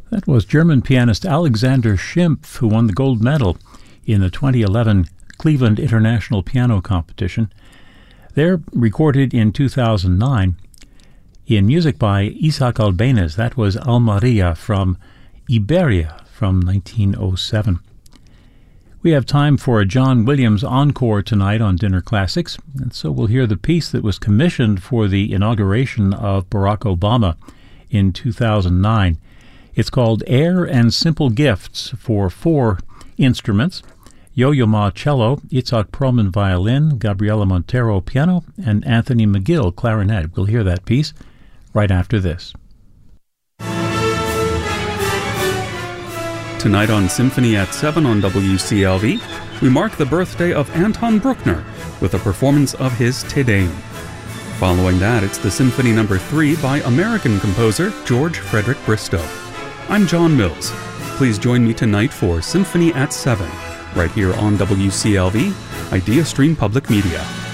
That was German pianist Alexander Schimpf, who won the gold medal in the 2011 Cleveland International Piano Competition. They're recorded in 2009 in music by Isaac Albéniz. That was Almeria from Iberia from 1907. We have time for a John Williams encore tonight on Dinner Classics, and so we'll hear the piece that was commissioned for the inauguration of Barack Obama in 2009. It's called Air and Simple Gifts for 4 instruments: Yo-Yo Ma cello, Itzhak Perlman violin, Gabriela Montero piano, and Anthony McGill clarinet. We'll hear that piece right after this. Tonight on Symphony at 7 on WCLV, we mark the birthday of Anton Bruckner with a performance of his Te Deum. Following that, it's the Symphony No. 3 by American composer George Frederick Bristow. I'm John Mills. Please join me tonight for Symphony at 7, right here on WCLV, Idea Stream Public Media.